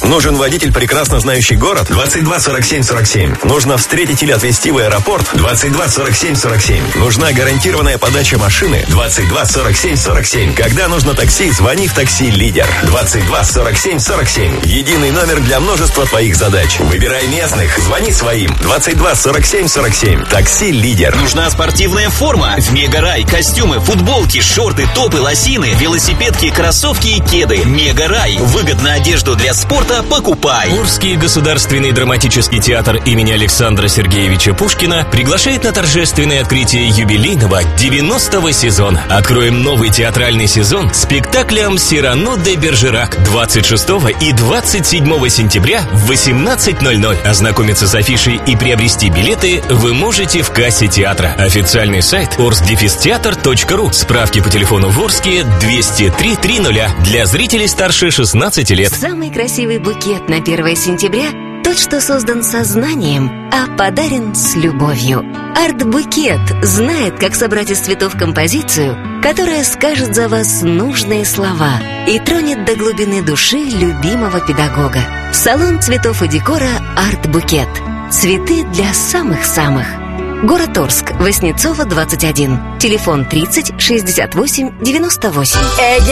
Нужен водитель, прекрасно знающий город? 22 47 47. Нужно встретить или отвезти в аэропорт? 22 47 47. Нужна гарантированная подача машины? 22 47 47. Когда нужно такси, звони в такси «Лидер». 22 47 47. Единый номер для множества твоих задач. Выбирай местных, звони своим. 22 47 47. Такси «Лидер». Нужна спортивная форма. В Мегарай костюмы, футболки, шорты, топы, лосины, велосипедки, кроссовки и кеды. Мегарай. Выгодно одежду для спорта покупай. Орский государственный драматический театр имени Александра Сергеевича Пушкина приглашает на торжественное открытие юбилейного 90-го сезона. Откроем новый театральный сезон спектаклем «Сирано де Бержерак» 26 и 27 сентября в 18:00. Ознакомиться с афишей и приобрести билеты вы можете в кассе театра. Официальный сайт orsdefisteatr.ru. Справки по телефону в Орске 203 300 для зрителей старше 16 лет. Самый красивый букет на 1 сентября – тот, что создан сознанием, а подарен с любовью. Арт-букет знает, как собрать из цветов композицию, которая скажет за вас нужные слова и тронет до глубины души любимого педагога. Салон цветов и декора «Арт-букет». Цветы для самых-самых. Город Орск, Васнецова, 21. Телефон 30 68 98.